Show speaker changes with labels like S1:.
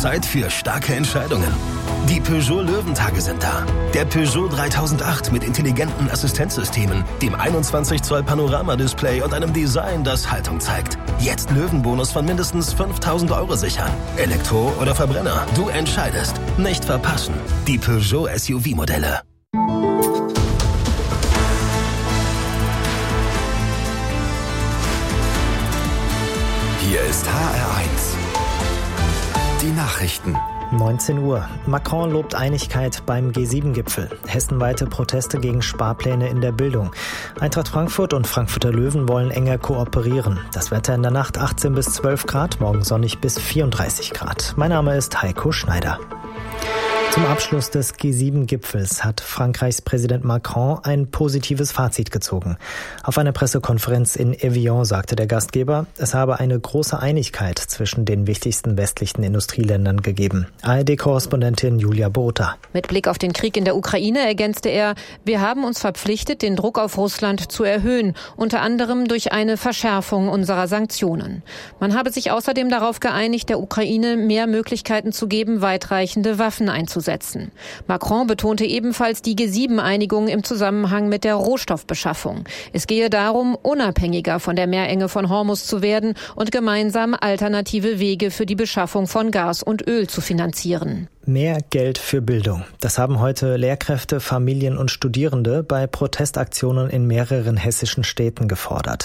S1: Zeit für starke Entscheidungen. Die Peugeot Löwentage sind da. Der Peugeot 3008 mit intelligenten Assistenzsystemen, dem 21 Zoll Panoramadisplay und einem Design, das Haltung zeigt. Jetzt Löwenbonus von mindestens 5.000 € sichern. Elektro oder Verbrenner, du entscheidest. Nicht verpassen. Die Peugeot SUV-Modelle.
S2: Hier ist HR1. Die Nachrichten.
S3: 19 Uhr. Macron lobt Einigkeit beim G7-Gipfel. Hessenweite Proteste gegen Sparpläne in der Bildung. Eintracht Frankfurt und Frankfurter Löwen wollen enger kooperieren. Das Wetter in der Nacht 18 bis 12 Grad, morgen sonnig bis 34 Grad. Mein Name ist Heiko Schneider. Zum Abschluss des G7-Gipfels hat Frankreichs Präsident Macron ein positives Fazit gezogen. Auf einer Pressekonferenz in Evian sagte der Gastgeber, es habe eine große Einigkeit zwischen den wichtigsten westlichen Industrieländern gegeben. ARD-Korrespondentin Julia Botha.
S4: Mit Blick auf den Krieg in der Ukraine ergänzte er, wir haben uns verpflichtet, den Druck auf Russland zu erhöhen, unter anderem durch eine Verschärfung unserer Sanktionen. Man habe sich außerdem darauf geeinigt, der Ukraine mehr Möglichkeiten zu geben, weitreichende Waffen einzusetzen. Macron betonte ebenfalls die G7-Einigung im Zusammenhang mit der Rohstoffbeschaffung. Es gehe darum, unabhängiger von der Meerenge von Hormuz zu werden und gemeinsam alternative Wege für die Beschaffung von Gas und Öl zu finanzieren.
S3: Mehr Geld für Bildung. Das haben heute Lehrkräfte, Familien und Studierende bei Protestaktionen in mehreren hessischen Städten gefordert.